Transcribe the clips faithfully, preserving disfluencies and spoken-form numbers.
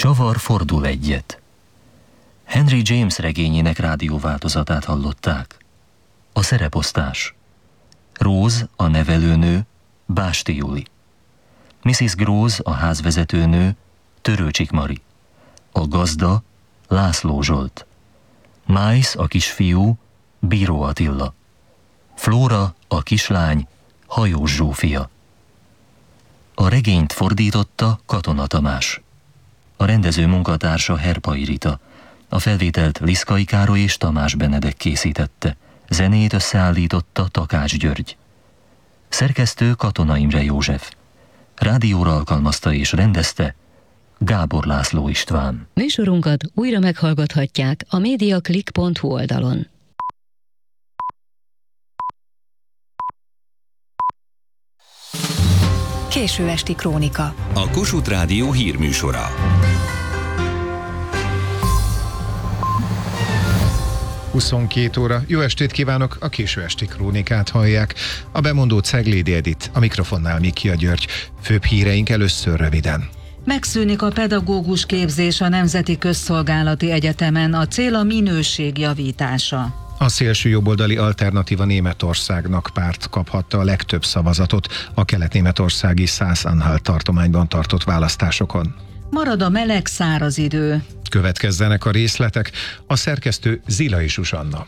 csavar fordul egyet. Henry James regényének rádióváltozatát hallották. A szereposztás: Rose, a nevelőnő, Básti Juli; missziz Gróz, a házvezetőnő, Törőcsik Mari; a gazda, László Zsolt; Májsz, a kisfiú, Bíró Attila; Flóra, a kislány, Hajós Zsófia. A regényt fordította Katona Tamás. A rendező munkatársa Herpai Rita. A felvételt Liszkai Károly és Tamás Benedek készítette. Zenét összeállította Takács György. Szerkesztő Katona Imre József. Rádióra alkalmazta és rendezte Gábor László István. Műsorunkat újra meghallgathatják a mediaclick pont hu oldalon. Késő esti krónika. A Kossuth Rádió hírműsora. huszonkettő óra. Jó estét kívánok, a késő esti krónikát hallják. A bemondó Ceglédi Edit, a mikrofonnál Mikia György. Főbb híreink először röviden. Megszűnik a pedagógus képzés a Nemzeti Közszolgálati Egyetemen, a cél a minőség javítása. A szélső jobboldali Alternatíva Németországnak párt kaphatta a legtöbb szavazatot a kelet-németországi Szász-Anhalt tartományban tartott választásokon. Marad a meleg, száraz idő. Következzenek a részletek, a szerkesztő Zilai Zsuzsanna.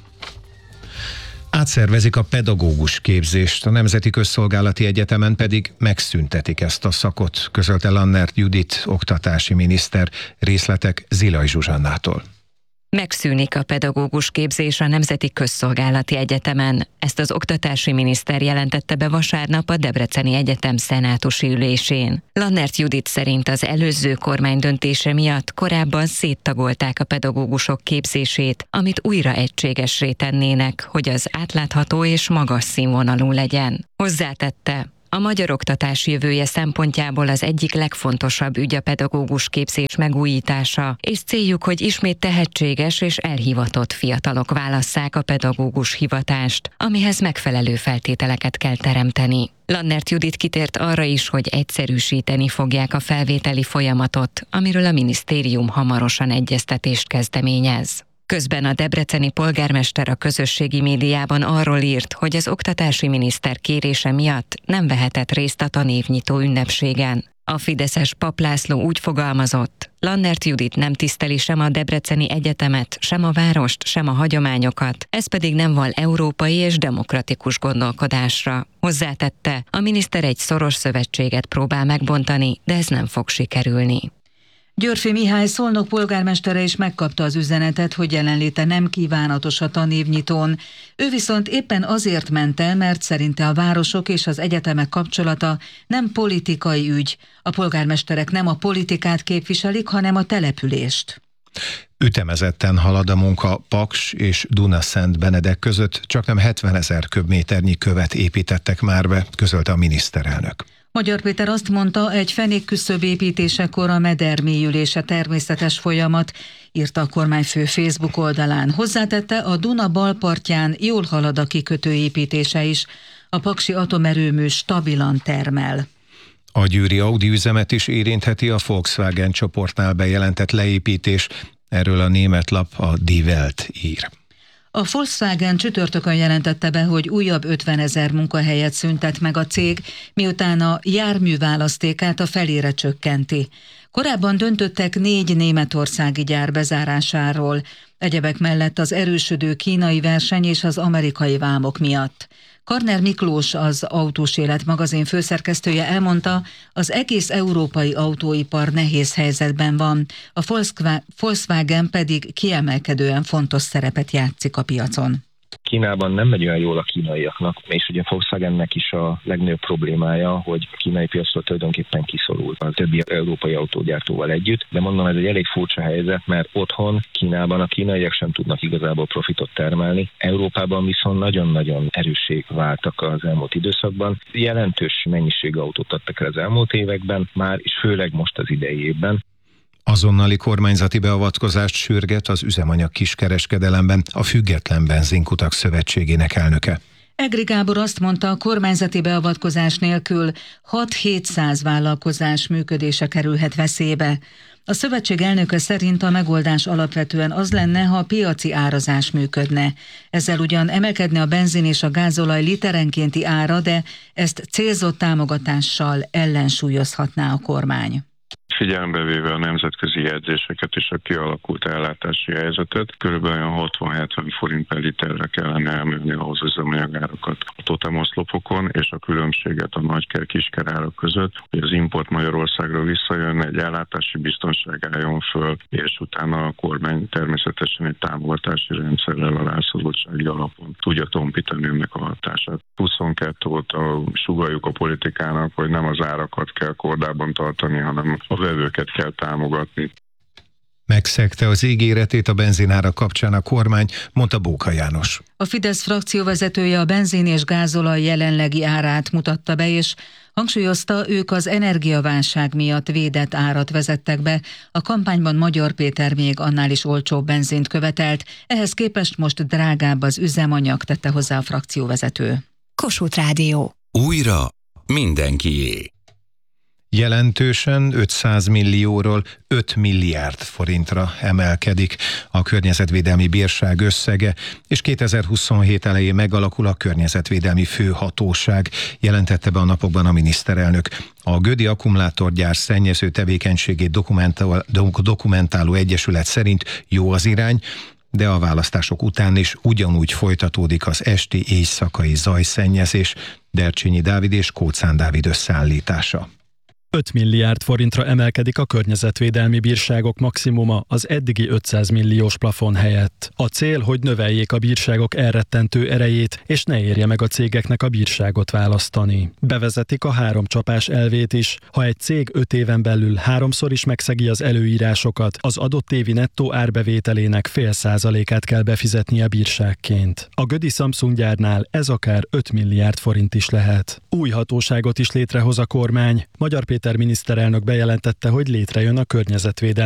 Átszervezik a pedagógus képzést, a Nemzeti Közszolgálati Egyetemen pedig megszüntetik ezt a szakot, közölte Lannert Judit oktatási miniszter. Részletek Zilai Zsuzsannától. Megszűnik a pedagógus képzés a Nemzeti Közszolgálati Egyetemen. Ezt az oktatási miniszter jelentette be vasárnap a Debreceni Egyetem szenátusi ülésén. Lannert Judit szerint az előző kormány döntése miatt korábban széttagolták a pedagógusok képzését, amit újra egységessé tennének, hogy az átlátható és magas színvonalú legyen. Hozzátette: a magyar oktatás jövője szempontjából az egyik legfontosabb ügy a pedagógus képzés megújítása, és céljuk, hogy ismét tehetséges és elhivatott fiatalok válasszák a pedagógus hivatást, amihez megfelelő feltételeket kell teremteni. Lannert Judit kitért arra is, hogy egyszerűsíteni fogják a felvételi folyamatot, amiről a minisztérium hamarosan egyeztetést kezdeményez. Közben a debreceni polgármester a közösségi médiában arról írt, hogy az oktatási miniszter kérése miatt nem vehetett részt a tanévnyitó ünnepségen. A fideszes Pap László úgy fogalmazott: Lannert Judit nem tiszteli sem a Debreceni Egyetemet, sem a várost, sem a hagyományokat, ez pedig nem val európai és demokratikus gondolkodásra. Hozzátette, a miniszter egy szoros szövetséget próbál megbontani, de ez nem fog sikerülni. Györffy Mihály Szolnok polgármestere is megkapta az üzenetet, hogy jelenléte nem kívánatos a tanévnyitón. Ő viszont éppen azért ment el, mert szerinte a városok és az egyetemek kapcsolata nem politikai ügy. A polgármesterek nem a politikát képviselik, hanem a települést. Ütemezetten halad a munka Paks és Dunaszent Benedek között, csaknem hetvenezer köbméternyi követ építettek már be, közölte a miniszterelnök. Magyar Péter azt mondta, egy fenékküszöb építésekor a meder mélyülése természetes folyamat, írta a kormányfő Facebook oldalán. Hozzátette, a Duna balpartján jól halad a kikötő építése is, a paksi atomerőmű stabilan termel. A győri Audi üzemet is érintheti a Volkswagen csoportnál bejelentett leépítés, erről a német lap, a Die Welt ír. A Volkswagen csütörtökön jelentette be, hogy újabb ötvenezer munkahelyet szüntet meg a cég, miután a járműválasztékát a felére csökkenti. Korábban döntöttek négy németországi gyár bezárásáról, egyebek mellett az erősödő kínai verseny és az amerikai vámok miatt. Karner Miklós, az Autós Élet magazin főszerkesztője elmondta, az egész európai autóipar nehéz helyzetben van, a Volkswagen pedig kiemelkedően fontos szerepet játszik a piacon. Kínában nem megy olyan jól a kínaiaknak, és ugye a Volkswagennek is a legnagyobb problémája, hogy a kínai piacról tulajdonképpen kiszorult a többi európai autógyártóval együtt, de mondom, ez egy elég furcsa helyzet, mert otthon, Kínában a kínaiak sem tudnak igazából profitot termelni, Európában viszont nagyon-nagyon erőssé váltak az elmúlt időszakban. Jelentős mennyiségű autót adtak el az elmúlt években, már és főleg most az idei évben. Azonnali kormányzati beavatkozást sürget az üzemanyag kiskereskedelemben a Független Benzinkutak Szövetségének elnöke. Egri Gábor azt mondta, a kormányzati beavatkozás nélkül hat-hétszáz vállalkozás működése kerülhet veszélybe. A szövetség elnöke szerint a megoldás alapvetően az lenne, ha a piaci árazás működne. Ezzel ugyan emelkedne a benzin és a gázolaj literenkénti ára, de ezt célzott támogatással ellensúlyozhatná a kormány. Figyelembe véve a nemzetközi jegyzéseket és a kialakult ellátási helyzetet, körülbelül hatvan-hetven forint per literre kellene emelni ahhoz az üzemanyagárakat a totemoszlopokon, és a különbséget a nagyker-kisker árak között, hogy az import Magyarországra visszajön, egy ellátási biztonság álljon föl, és utána a kormány természetesen egy támogatási rendszerrel a rászorultsági alapon tudja tompítani ennek a hatását. huszonkettő óta sugalljuk a politikának, hogy nem az árakat kell kordában tartani, hanem a vevőket kell támogatni. Megszegte az ígéretét a benzinára kapcsán a kormány, mondta Bóka János. A Fidesz frakcióvezetője a benzin és gázolaj jelenlegi árát mutatta be, és hangsúlyozta, ők az energiaválság miatt védett árat vezettek be. A kampányban Magyar Péter még annál is olcsóbb benzint követelt, ehhez képest most drágább az üzemanyag, tette hozzá a frakcióvezető. Kossuth Rádió. Újra mindenkié. Jelentősen ötszáz millióról öt milliárd forintra emelkedik a környezetvédelmi bírság összege, és kétezer-huszonhét elején megalakul a környezetvédelmi főhatóság, jelentette be a napokban a miniszterelnök. A Gödi Akkumulátorgyár szennyező tevékenységét dokumentál, dokumentáló egyesület szerint jó az irány, de a választások után is ugyanúgy folytatódik az esti éjszakai zajszennyezés, Dercsényi Dávid és Kóczán Dávid összeállítása. öt milliárd forintra emelkedik a környezetvédelmi bírságok maximuma az eddigi ötszáz milliós plafon helyett. A cél, hogy növeljék a bírságok elrettentő erejét, és ne érje meg a cégeknek a bírságot választani. Bevezetik a három csapás elvét is. Ha egy cég öt éven belül háromszor is megszegi az előírásokat, az adott évi nettó árbevételének fél százalékát kell befizetnie bírságként. A Gödi Samsung gyárnál ez akár öt milliárd forint is lehet. Új hatóságot is létrehoz a kormány. Magyar Péter miniszterelnök bejelentette, hogy létrejön a környezetvédelmi